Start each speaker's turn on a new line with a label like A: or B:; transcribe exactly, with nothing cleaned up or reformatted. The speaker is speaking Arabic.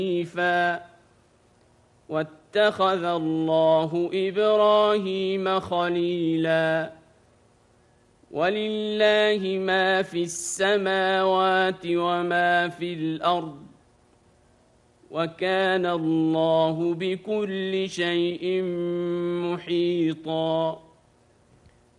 A: حنيفا واتخذ الله إبراهيم خليلا ولله ما في السماوات وما في الأرض وكان الله بكل شيء محيطا